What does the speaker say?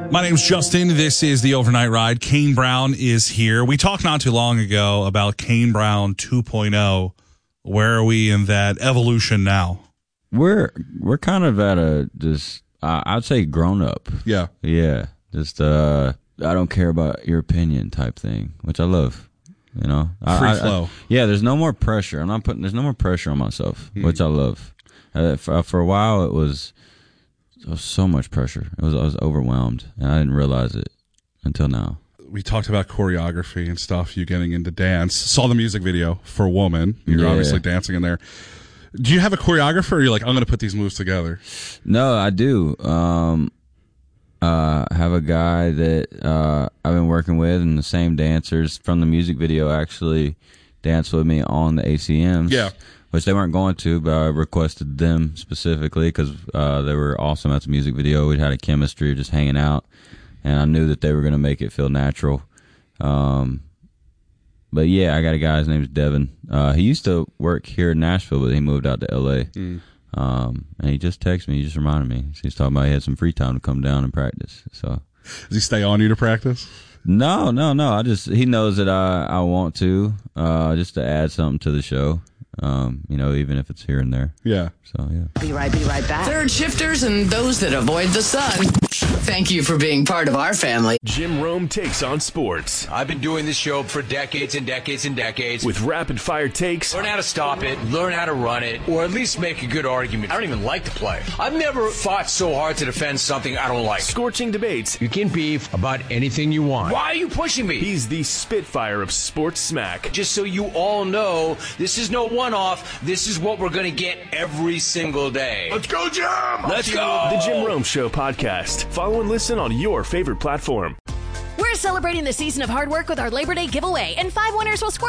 My name's Justin. This is the Overnight Ride. Kane Brown is here. We talked not too long ago about Kane Brown 2.0. Where are we in that evolution now? We're kind of at a just I'd say grown up. Yeah. Yeah. Just I don't care about your opinion type thing, which I love. You know, Free flow. Yeah. There's no more pressure. There's no more pressure on myself, which I love. For a while, it was so much pressure. I was overwhelmed, and I didn't realize it until now. We talked about choreography and stuff, you getting into dance. Saw the music video for Woman. You're obviously dancing in there. Do you have a choreographer, or you're like, I'm going to put these moves together? No, I do. I have a guy that I've been working with, and the same dancers from the music video actually danced with me on the ACMs. Yeah. Which they weren't going to, but I requested them specifically because they were awesome at the music video. We had a chemistry of just hanging out, and I knew that they were going to make it feel natural. But yeah, I got a guy, his name is Devin. He used to work here in Nashville, but he moved out to LA. And he just texted me, he just reminded me. He's talking about he had some free time to come down and practice. So, does he stay on you to practice? No. He knows that I want to, just to add something to the show. Even if it's here and there. Yeah. So, yeah. Be right back. Third shifters and those that avoid the sun. Thank you for being part of our family. Jim Rome takes on sports. I've been doing this show for decades and decades and decades. With rapid fire takes. Learn how to stop it, learn how to run it, or at least make a good argument. I don't even like to play. I've never fought so hard to defend something I don't like. Scorching debates. You can beef about anything you want. Why are you pushing me? He's the Spitfire of sports smack. Just so you all know, this is no one-off. This is what we're going to get every single day. Let's go, Jim! Let's go! The Jim Rome Show podcast. Follow and listen on your favorite platform. We're celebrating the season of hard work with our Labor Day giveaway, and 5 winners will score